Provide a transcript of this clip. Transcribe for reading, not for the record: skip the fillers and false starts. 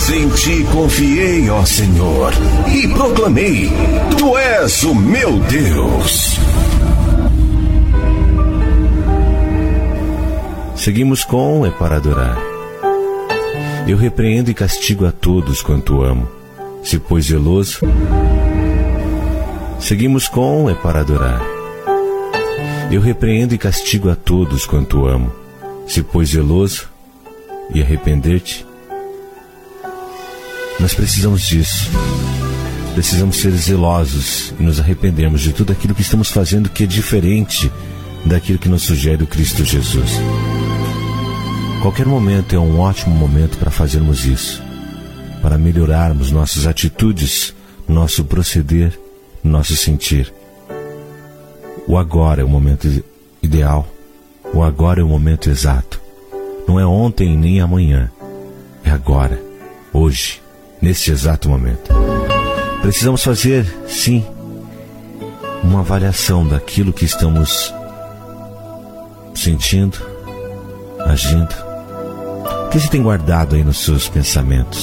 Pois em ti confiei, ó Senhor, e proclamei: Tu és o meu Deus. Seguimos com É para adorar. Eu repreendo e castigo a todos quanto amo, se pois zeloso. Seguimos com É para adorar. Eu repreendo e castigo a todos quanto amo, se pois zeloso e arrepender-te. Nós precisamos disso. Precisamos ser zelosos e nos arrependermos de tudo aquilo que estamos fazendo que é diferente daquilo que nos sugere o Cristo Jesus. Qualquer momento é um ótimo momento para fazermos isso, para melhorarmos nossas atitudes, nosso proceder, nosso sentir. O agora é o momento ideal, o agora é o momento exato. Não é ontem nem amanhã, é agora, hoje, neste exato momento. Precisamos fazer, sim, uma avaliação daquilo que estamos sentindo, agindo. O que você tem guardado aí nos seus pensamentos?